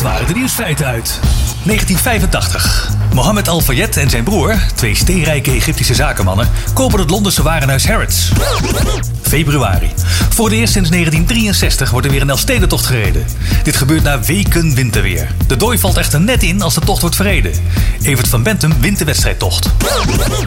waren de nieuwsfeiten uit. 1985. Mohammed Al-Fayed en zijn broer, twee steenrijke Egyptische zakenmannen, kopen het Londense warenhuis Harrods. Februari. Voor het eerst sinds 1963 wordt er weer een Elfstedentocht gereden. Dit gebeurt na weken winterweer. De dooi valt echter net in als de tocht wordt verreden. Evert van Bentum wint de wedstrijdtocht.